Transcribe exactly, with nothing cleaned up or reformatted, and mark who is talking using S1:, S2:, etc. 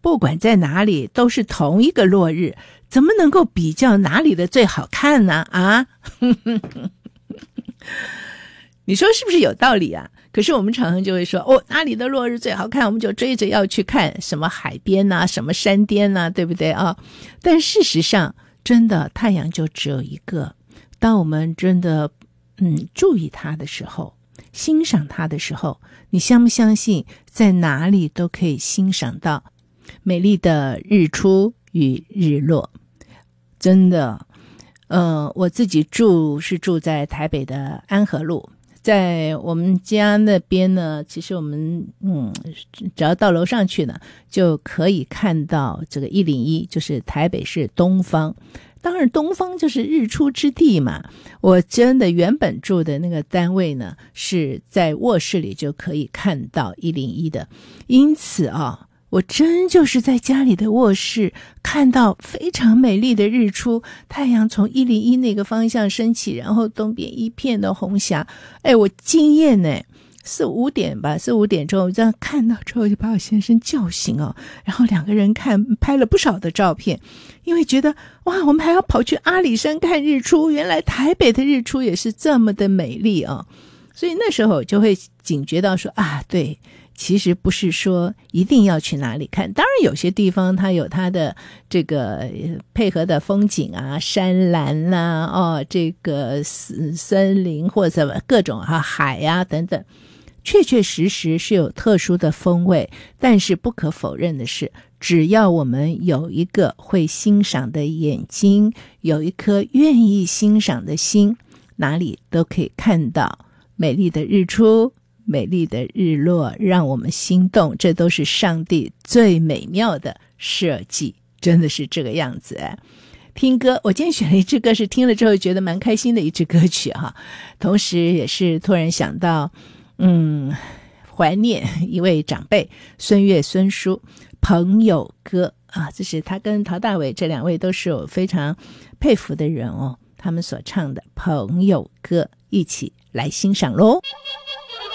S1: 不管在哪里都是同一个落日，怎么能够比较哪里的最好看呢？啊，你说是不是有道理啊？可是我们常常就会说，哦，哪里的落日最好看，我们就追着要去看什么海边啊，什么山巅啊，对不对啊？但事实上，真的太阳就只有一个。当我们真的嗯注意它的时候，欣赏它的时候，你相不相信在哪里都可以欣赏到美丽的日出与日落？真的，呃，我自己住是住在台北的安和路，在我们家那边呢，其实我们嗯，只要到楼上去呢，就可以看到这个一零一，就是台北市东方。当然东方就是日出之地嘛，我真的原本住的那个单位呢，是在卧室里就可以看到一零一的，因此啊，我真就是在家里的卧室看到非常美丽的日出，太阳从一零一那个方向升起，然后东边一片的红霞，哎，我惊艳呢。四五点吧，四五点钟，我这样看到之后就把我先生叫醒哦，然后两个人看拍了不少的照片，因为觉得哇，我们还要跑去阿里山看日出，原来台北的日出也是这么的美丽哦，所以那时候就会警觉到说啊，对，其实不是说一定要去哪里看，当然有些地方它有它的这个配合的风景啊，山岚啦、啊，哦，这个森林或者各种啊海啊等等，确确实实是有特殊的风味，但是不可否认的是，只要我们有一个会欣赏的眼睛，有一颗愿意欣赏的心，哪里都可以看到美丽的日出，美丽的日落，让我们心动，这都是上帝最美妙的设计，真的是这个样子。听歌，我今天选了一支歌，是听了之后觉得蛮开心的一支歌曲哈，同时也是突然想到嗯，怀念一位长辈孙越孙叔朋友歌啊，这是他跟陶大伟这两位都是我非常佩服的人哦，他们所唱的朋友歌，一起来欣赏咯。